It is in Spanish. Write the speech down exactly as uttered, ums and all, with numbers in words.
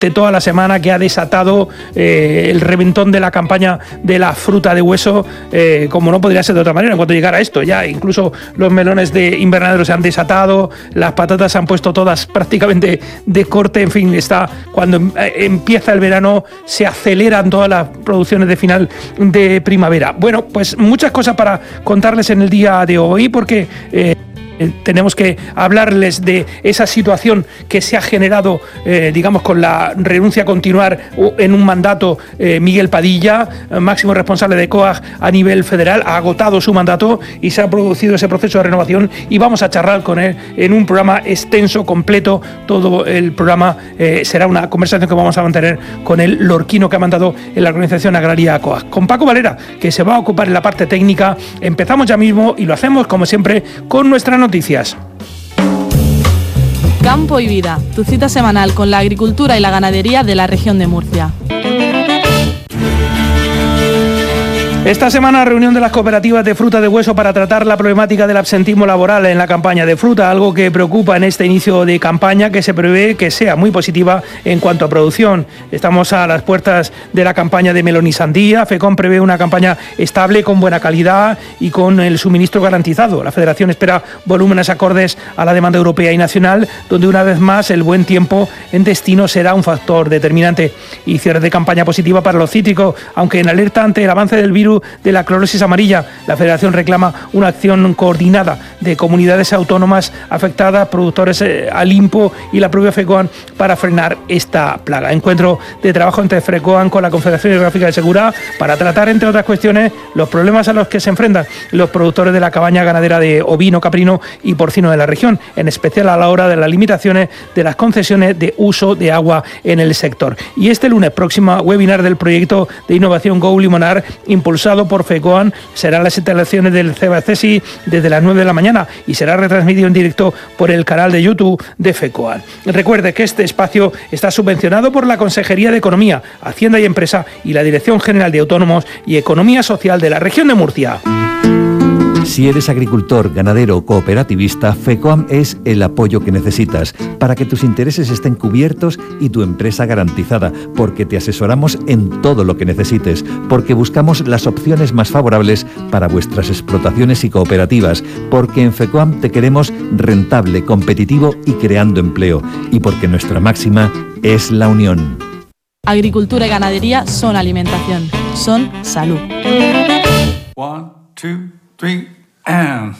toda la semana, que ha desatado eh, el reventón de la campaña de la fruta de hueso, eh, como no podría ser de otra manera. En cuanto llegara esto, ya incluso los melones de invernadero se han desatado, las patatas se han puesto todas prácticamente de corte. En fin, está cuando eh, empieza el verano se aceleran todas las producciones de final de primavera. Bueno, pues muchas cosas para contarles en el día de hoy, porque eh, tenemos que hablarles de esa situación que se ha generado, eh, digamos, con la renuncia a continuar en un mandato. eh, Miguel Padilla, máximo responsable de COAG a nivel federal, ha agotado su mandato y se ha producido ese proceso de renovación, y vamos a charlar con él en un programa extenso, completo. Todo el programa eh, será una conversación que vamos a mantener con el lorquino que ha mandado en la organización agraria COAG. Con Paco Valera, que se va a ocupar en la parte técnica. Empezamos ya mismo y lo hacemos, como siempre, con nuestra noticias. Campo y Vida, tu cita semanal con la agricultura y la ganadería de la región de Murcia. Esta semana, reunión de las cooperativas de fruta de hueso para tratar la problemática del absentismo laboral en la campaña de fruta, algo que preocupa en este inicio de campaña, que se prevé que sea muy positiva en cuanto a producción. Estamos a las puertas de la campaña de melón y sandía. FECOM prevé una campaña estable, con buena calidad y con el suministro garantizado. La Federación espera volúmenes acordes a la demanda europea y nacional, donde una vez más el buen tiempo en destino será un factor determinante. Y cierre de campaña positiva para los cítricos, aunque en alerta ante el avance del virus de la clorosis amarilla. La Federación reclama una acción coordinada de comunidades autónomas afectadas, productores, eh, Alimpo y la propia FECOAN para frenar esta plaga. Encuentro de trabajo entre FECOAN con la Confederación Hidrográfica de Segura para tratar, entre otras cuestiones, los problemas a los que se enfrentan los productores de la cabaña ganadera de ovino, caprino y porcino de la región, en especial a la hora de las limitaciones de las concesiones de uso de agua en el sector. Y este lunes próximo, webinar del proyecto de innovación Go Limonar, impulsado por FECOAN, serán las instalaciones del CEBACESI desde las nueve de la mañana y será retransmitido en directo por el canal de YouTube de FECOAN. Recuerde que este espacio está subvencionado por la Consejería de Economía, Hacienda y Empresa y la Dirección General de Autónomos y Economía Social de la región de Murcia. Si eres agricultor, ganadero o cooperativista, FECOAM es el apoyo que necesitas para que tus intereses estén cubiertos y tu empresa garantizada, porque te asesoramos en todo lo que necesites, porque buscamos las opciones más favorables para vuestras explotaciones y cooperativas, porque en FECOAM te queremos rentable, competitivo y creando empleo, y porque nuestra máxima es la unión. Agricultura y ganadería son alimentación, son salud. One, two, three, and...